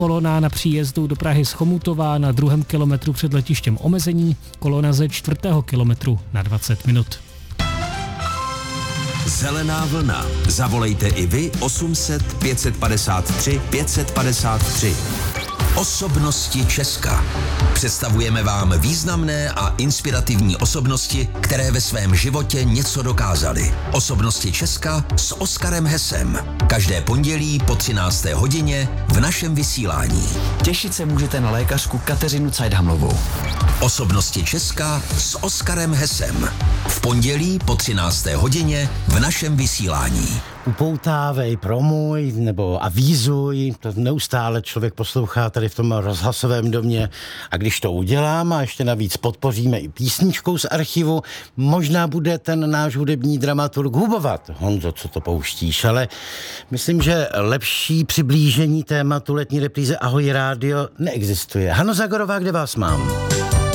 Kolona na příjezdu do Prahy z Chomutova na 2. kilometru před letištěm omezení, kolona ze 4. kilometru na 20 minut. Zelená vlna. Zavolejte i vy 800 553 553. Osobnosti Česka. Představujeme vám významné a inspirativní osobnosti, které ve svém životě něco dokázaly. Osobnosti Česka s Oskarem Hesem. Každé pondělí po 13. hodině v našem vysílání. Těšit se můžete na lékařku Kateřinu Cajdhamlovou. Osobnosti Česka s Oskarem Hesem. V pondělí po 13. hodině v našem vysílání. Upoutávej, promuj nebo avízuj, to neustále člověk poslouchá tady v tom rozhlasovém domě a když to udělám a ještě navíc podpoříme i písničkou z archivu, možná bude ten náš hudební dramaturg hubovat. Honzo, co to pouštíš, ale myslím, že lepší přiblížení tématu letní repríze Ahoj rádio neexistuje. Hano Zagorová, kde vás mám?